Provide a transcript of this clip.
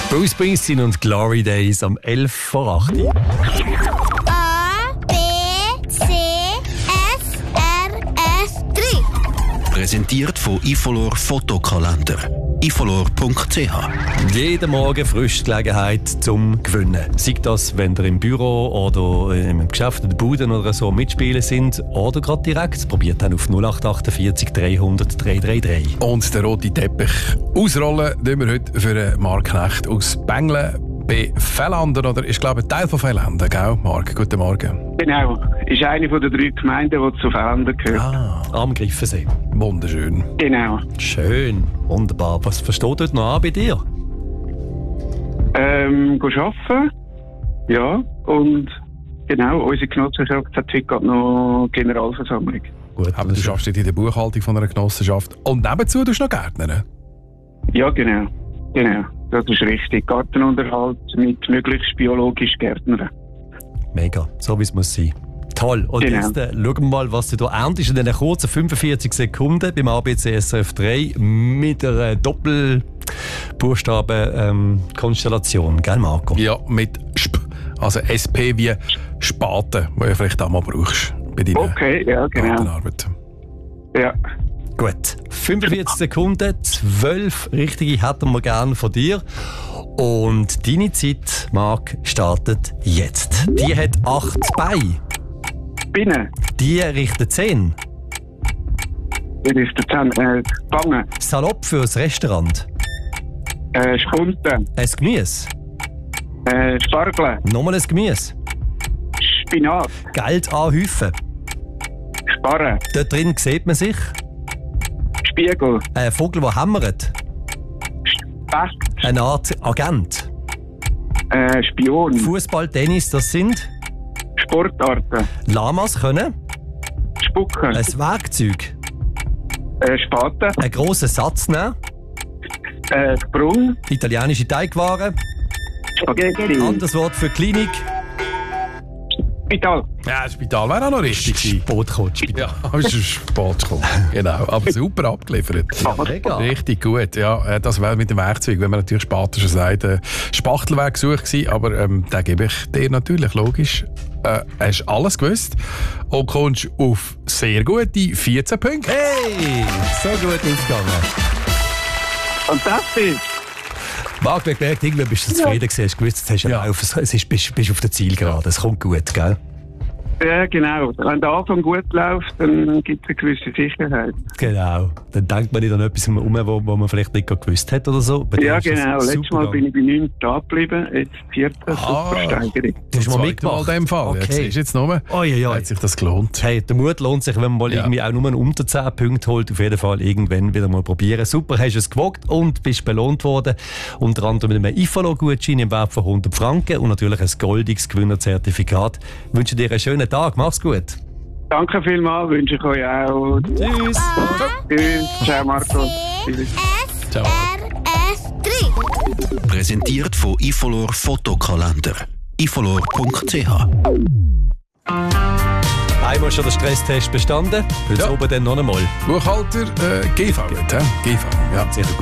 Bruce Springsteen und Glory Days am 11 vor 8. A, B, C, F, R, S, 3. Präsentiert von Ifolor Fotokalender. ifolor.ch. Jeden Morgen frisch Gelegenheit zum Gewinnen. Sei das, wenn ihr im Büro oder im Geschäft in der Bude oder so mitspielen sind oder gerade direkt. Probiert dann auf 0848 300 333. Und den roten Teppich ausrollen tun wir heute für Mark Knecht aus Bengle bei Fellanden. Oder ist, glaube ich, ein Teil von Fellanden, gell, Mark? Guten Morgen. Genau. Ist eine von den 3 Gemeinden, die zu Fellanden gehört. Am Griffensee. Wunderschön. Genau. Schön, wunderbar. Was versteht dort noch an bei dir? Arbeiten. Ja. Und genau, unsere Genossenschaft hat heute gerade noch Generalversammlung. Gut, Aber du schaffst in der Buchhaltung von einer Genossenschaft. Und nebenzu tust du noch Gärtner. Ja, genau. Genau. Das ist richtig. Gartenunterhalt mit möglichst biologisch Gärtnern. Mega, so wie es muss sein. Toll. Und Genau. jetzt schauen wir mal, was du da erntest in diesen kurzen 45 Sekunden beim ABC SRF 3 mit einer Doppelbuchstaben-Konstellation. Gell, Marco? Ja, mit SP. Also SP wie Spaten, die du vielleicht auch mal brauchst bei deiner Okay, ja, genau. Gartenarbeit. Ja. Gut. 45 Sekunden, 12 richtige hätten wir gerne von dir. Und deine Zeit, Marc, startet jetzt. Die hat 8 Beine. Binnen. Die richtet 10. Das ist der Bangen. Salopp fürs Restaurant. Spunten. Ein Gemüse. Spargel. Nochmal ein Gemüse. Spinat. Geld anhäufen. Sparren. Dort drin sieht man sich. Spiegel. Ein Vogel, der hämmert. Specht. Eine Art Agent. Spion. Fußball, Tennis, das sind Sportarten. Lamas können. Spucken. Ein Werkzeug. Spaten. Einen grossen Satz nehmen. Sprung. Italienische Teigwaren. Spaghetti. Anderes Wort für Klinik. Spital. Ja, das Spital wäre auch noch richtig gewesen. Bootcoach. Ja, ist ein Sport gekommen. Genau, aber super abgeliefert. Mega. Richtig gut, ja. Das wäre mit dem Werkzeug, wenn man natürlich Spaten schon sagt. Spachtel wäre gesucht gewesen, aber den gebe ich dir natürlich, logisch. Hast alles gewusst und kommst auf sehr gute 14 Punkte. Hey, so gut aufgegangen. Fantastisch. Marc, ich gemerkt, irgendwie bist du zufrieden gewesen, hast gewusst, jetzt hast du Ja. bist auf der Zielgerade. Es kommt gut, gell? Ja, genau. Wenn der Anfang gut läuft, dann gibt es eine gewisse Sicherheit. Genau. Dann denkt man nicht an etwas wo man vielleicht nicht gewusst hat oder so. Bei dir Ja, ist das genau. Letztes super Mal bin gegangen. ich bei 9 da geblieben, jetzt 4. Super Steigerung. Du hast mal Mal mitgemacht. in dem Fall. Okay. Jetzt ist jetzt nur, Oi. hat sich das gelohnt. Hey, der Mut lohnt sich, wenn man mal Ja. irgendwie auch nur unter 10 Punkte holt. Auf jeden Fall irgendwann wieder mal probieren. Super, hast du es gewagt und bist belohnt worden. Unter anderem mit einem Ifalo-Gutschein im Wert von 100 Franken und natürlich ein goldiges Gewinnerzertifikat. Ich wünsche dir einen schönen Tag. Mach's gut. Danke vielmals, wünsche ich euch auch. Tschüss. Tschüss. Ciao, Marco. C, Tschüss. F, Ciao. R, S, 3. Präsentiert von Ifolor Fotokalender. ifolor.ch. Einmal schon den Stresstest bestanden. Heute Ja. oben dann noch einmal. Buchhalter, GV, nicht, hä? GV, ja. Sicher gut.